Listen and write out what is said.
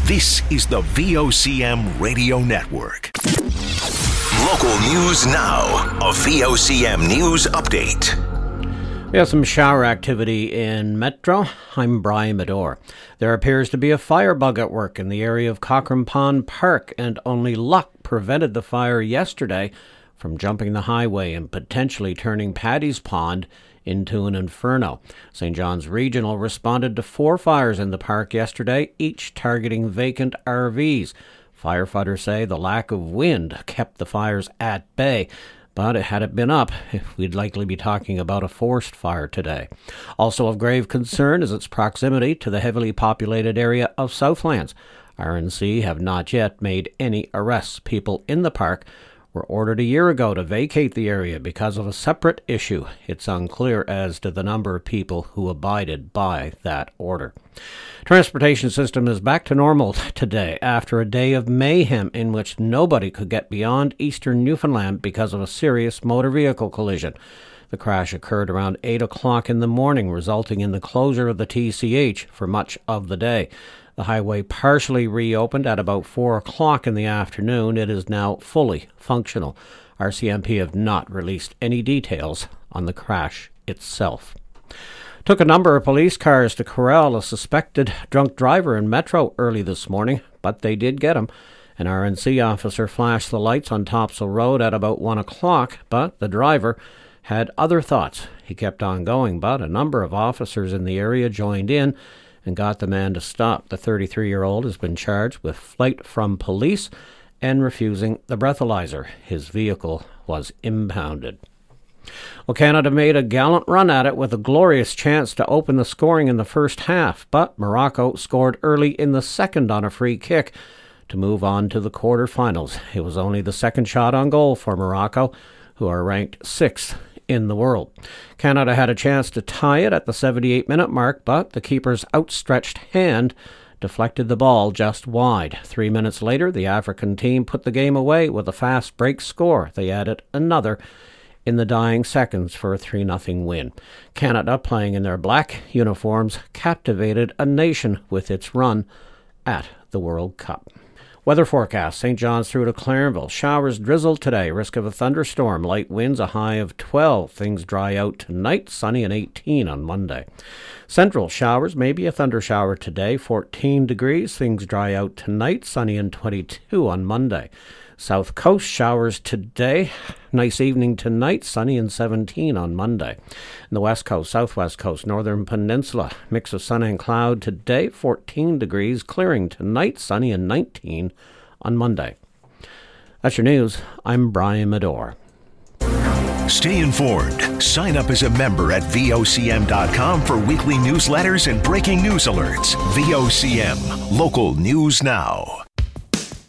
This is the VOCM Radio Network. Local news now. A VOCM news update. We have some shower activity in Metro. I'm Brian Medore. There appears to be a firebug at work in the area of Cochrane Pond Park, and only luck prevented the fire yesterday from jumping the highway and potentially turning Paddy's Pond into an inferno. St. John's Regional responded to 4 fires in the park yesterday, each targeting vacant RVs. Firefighters say the lack of wind kept the fires at bay, but had it been up, we'd likely be talking about a forest fire today. Also of grave concern is its proximity to the heavily populated area of Southlands. RNC have not yet made any arrests. People in the park were ordered a year ago to vacate the area because of a separate issue. It's unclear as to the number of people who abided by that order. Transportation system is back to normal today after a day of mayhem in which nobody could get beyond eastern Newfoundland because of a serious motor vehicle collision. The crash occurred around 8 o'clock in the morning, resulting in the closure of the TCH for much of the day. The highway partially reopened at about 4 o'clock in the afternoon. It is now fully functional. RCMP have not released any details on the crash itself. Took a number of police cars to corral a suspected drunk driver in Metro early this morning, but they did get him. An RNC officer flashed the lights on Topsail Road at about 1 o'clock, but the driver had other thoughts. He kept on going, but a number of officers in the area joined in and got the man to stop. The 33-year-old has been charged with flight from police and refusing the breathalyzer. His vehicle was impounded. Well, Canada made a gallant run at it with a glorious chance to open the scoring in the first half, but Morocco scored early in the second on a free kick to move on to the quarterfinals. It was only the second shot on goal for Morocco, who are ranked 6th in the world. Canada had a chance to tie it at the 78-minute mark, but the keeper's outstretched hand deflected the ball just wide. 3 minutes later, the African team put the game away with a fast break score. They added another in the dying seconds for a 3-0 win. Canada, playing in their black uniforms, captivated a nation with its run at the World Cup. Weather forecast, St. John's through to Clarenville. Showers, drizzle today, risk of a thunderstorm, light winds, a high of 12. Things dry out tonight, sunny and 18 on Monday. Central, showers, maybe a thunder shower today, 14 degrees. Things dry out tonight, sunny and 22 on Monday. South Coast, showers today, nice evening tonight, sunny and 17 on Monday. And the West Coast, Southwest Coast, Northern Peninsula, mix of sun and cloud today, 14 degrees, clearing tonight, sunny and 19 on Monday. That's your news. I'm Brian Medore. Stay informed. Sign up as a member at VOCM.com for weekly newsletters and breaking news alerts. VOCM, local news now.